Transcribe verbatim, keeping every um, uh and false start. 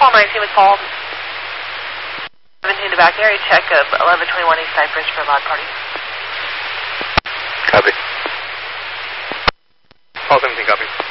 Call nineteen was called. seventeen to back area check of eleven twenty-one East Cypress for a loud party. Copy. Call seventeen, copy.